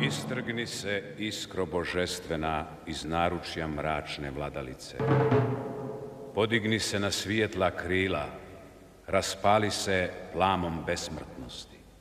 Istrgni se, iskro božestvena, iz naručja mračne vladalice. Podigni se na svijetla krila, raspali se plamom besmrtnosti.